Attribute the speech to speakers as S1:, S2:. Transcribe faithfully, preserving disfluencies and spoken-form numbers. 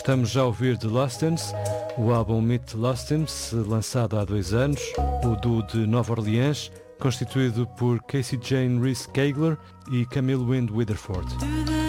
S1: Estamos já a ouvir The Lostens, o álbum Meet the Lostens, lançado há dois anos, o duo de Nova Orleans, constituído por Casey Jane Reese Kegler e Camille Wind Witherford.